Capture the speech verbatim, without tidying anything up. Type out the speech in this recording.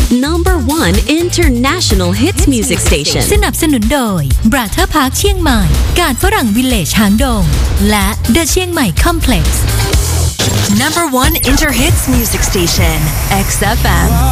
number one international hits music station สนับสนุนโดย Brother Park เชียงใหม่การฝรั่งวิลเลจหางดงและ The เชียงใหม่ Complex number one inter hits music station X F M